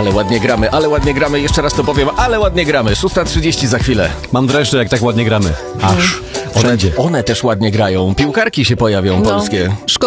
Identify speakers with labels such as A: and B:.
A: Ale ładnie gramy, jeszcze raz to powiem, ale ładnie gramy. 6:30 za chwilę.
B: Mam dreszcze, jak tak ładnie gramy. Aż. Wszędzie.
A: One też ładnie grają. Piłkarki się pojawią polskie.